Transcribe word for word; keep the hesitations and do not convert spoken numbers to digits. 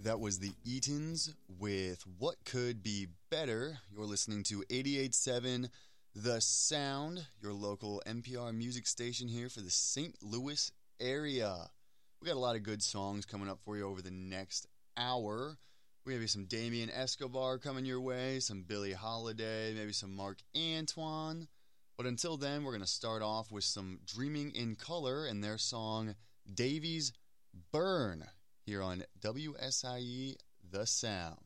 That was the Eatons with What Could Be Better. You're listening to eighty-eight point seven The Sound, your local N P R music station here for the Saint Louis area. We got a lot of good songs coming up for you over the next hour. We have some Damien Escobar coming your way, some Billie Holiday, maybe some Mark Antoine. But until then, we're going to start off with some Dreaming in Color and their song Davies Burn here on W S I E The Sound.